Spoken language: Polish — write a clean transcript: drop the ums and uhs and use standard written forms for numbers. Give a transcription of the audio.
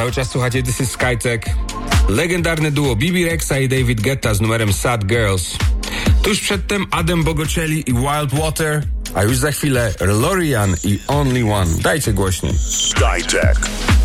Cały czas słuchacie This is Skytech. Legendarne duo Bibi Rexa i David Guetta z numerem Sad Girls. Tuż przedtem Adam Bogocelli i Wild Water, a już za chwilę Lorian i Only One. Dajcie głośniej. Skytech.